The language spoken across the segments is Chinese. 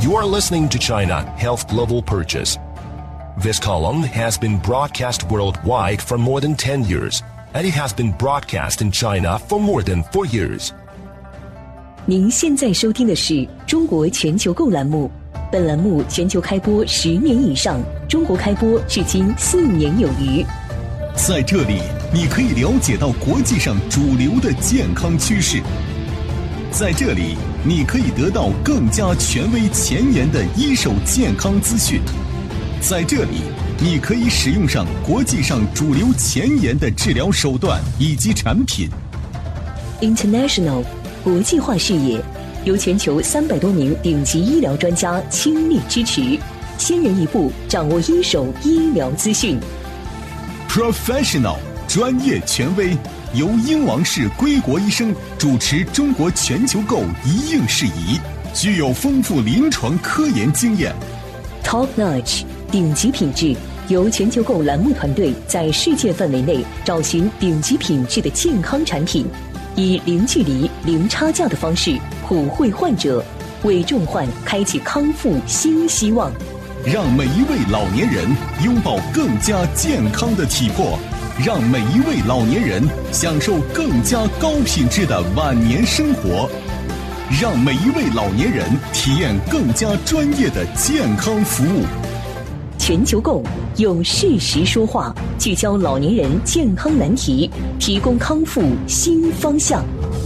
You are listening to China Health Global Purchase. This column has been broadcast worldwide for more than 10 years, and it has been broadcast in China for more than 4 years. 您现在收听的是中国全球购栏目，本栏目全球开播10年以上，中国开播至今4年有余。 在这里，你可以了解到国际上主流的健康趋势。在这里，你可以得到更加权威前沿的一手健康资讯。在这里，你可以使用上国际上主流前沿的治疗手段以及产品。 International 国际化视野，由全球300多名顶级医疗专家倾力支持，先人一步掌握一手医疗资讯。 Professional 专业权威，由英王氏归国医生主持中国全球购一应事宜，具有丰富临床科研经验。 Top Notch 顶级品质，由全球购栏目团队在世界范围内找寻顶级品质的健康产品，以零距离、零差价的方式普惠患者，为重患开启康复新希望。 让每一位老年人拥抱更加健康的体魄，让每一位老年人享受更加高品质的晚年生活，让每一位老年人体验更加专业的健康服务。 全球购用事实说话，聚焦老年人健康难题，提供康复新方向。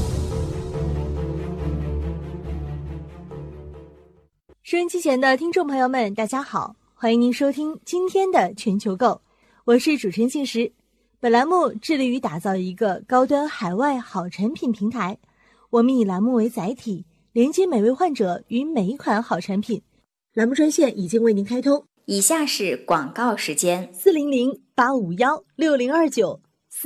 收音机前的听众朋友们，大家好，欢迎您收听今天的全球购，我是主持人信实。本栏目致力于打造一个高端海外好产品平台，我们以栏目为载体，连接每位患者与每一款好产品。栏目专线已经为您开通， 以下是广告时间 ：400-851-6029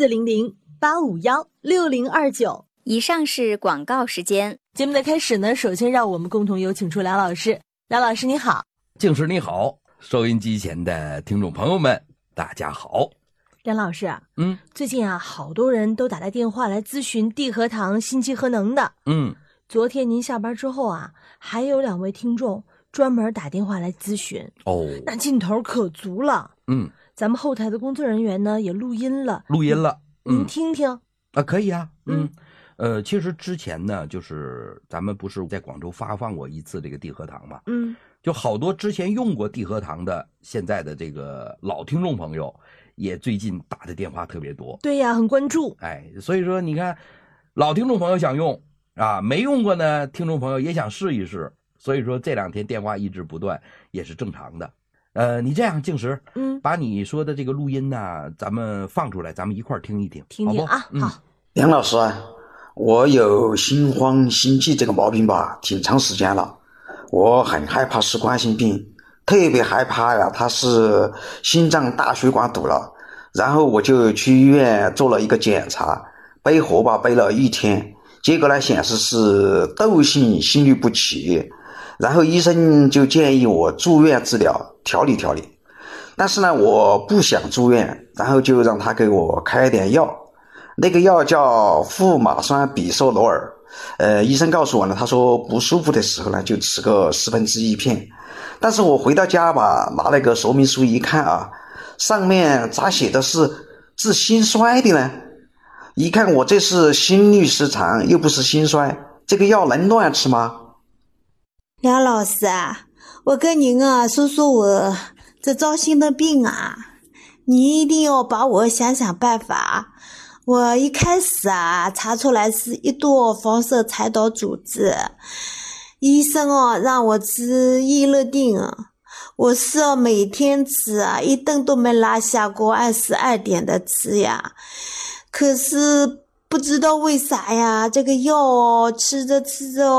400-851-6029。 以上是广告时间。 节目的开始呢，首先让我们共同有请出梁老师。梁老师你好。 静时你好，收音机前的听众朋友们大家好。 梁老师最近好多人都打来电话来咨询地核糖、心肌核能的。昨天您下班之后还有2位听众专门打电话来咨询那劲头可足了。咱们后台的工作人员呢也录音了，您听听可以啊。其实之前呢，就是咱们不是在广州发放过一次这个地核糖嘛，就好多之前用过地核糖的现在的这个老听众朋友也最近打的电话特别多。 对呀，很关注。 所以说你看，老听众朋友想用没用过呢听众朋友也想试一试，所以说这2天电话一直不断也是正常的。你这样静时把你说的这个录音呢咱们放出来，咱们一块儿听一听， 听听好。 梁老师我有心慌心悸这个毛病吧，挺长时间了。我很害怕是冠心病，特别害怕它是心脏大血管堵了。然后我就去医院做了一个检查，背活吧背了1天，结果呢显示是窦性心律不齐。然后医生就建议我住院治疗，调理。但是呢我不想住院，然后就让他给我开点药。那个药叫富马酸比索罗尔，医生告诉我呢，他说不舒服的时候呢就吃个1/4片。但是我回到家吧，拿那个说明书一看上面咋写的是治心衰的呢？一看我这是心律失常，又不是心衰，这个药能乱吃吗？ 梁老师我跟您说说我这糟心的病你一定要帮我想想办法。我一开始查出来是1垛放射财岛组织，医生让我吃益乐定，我是每天吃一顿都没落下过，按时按点的吃呀。可是不知道为啥呀，这个药吃着